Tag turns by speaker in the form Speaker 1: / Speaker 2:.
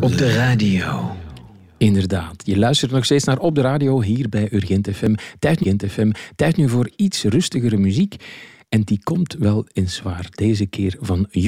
Speaker 1: Op de radio.
Speaker 2: Inderdaad, je luistert nog steeds naar Op de Radio hier bij Urgent FM. Tijd nu voor iets rustigere muziek. En die komt wel eens waar, deze keer van